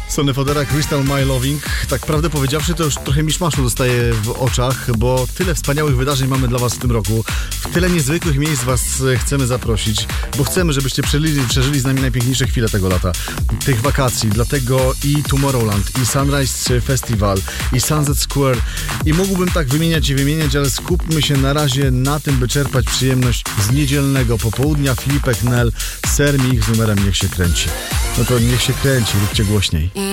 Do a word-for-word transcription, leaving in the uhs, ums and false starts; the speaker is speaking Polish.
Sonny Fodera, Crystal My Loving. Tak prawdę powiedziawszy, to już trochę miszmaszu dostaję w oczach, bo tyle wspaniałych wydarzeń mamy dla was w tym roku. W tyle niezwykłych miejsc was chcemy zaprosić, bo chcemy, żebyście przeżyli, przeżyli z nami najpiękniejsze chwile tego lata, tych wakacji. Dlatego i Tomorrowland, i Sunrise Festival, i Sunset Square. I mógłbym tak wymieniać i wymieniać, ale skupmy się na razie na tym, by czerpać przyjemność z niedzielnego popołudnia. Filipek, Nel, Ser mi ich z numerem Niech się kręci. No to niech się kręci, róbcie głośniej.